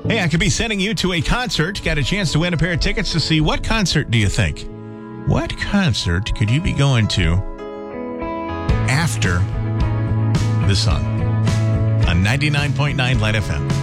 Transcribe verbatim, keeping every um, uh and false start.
Hey, I could be sending you to a concert. Got a chance to win a pair of tickets to see what concert do you think? What concert could you be going to after the sun on ninety-nine point nine Light F M?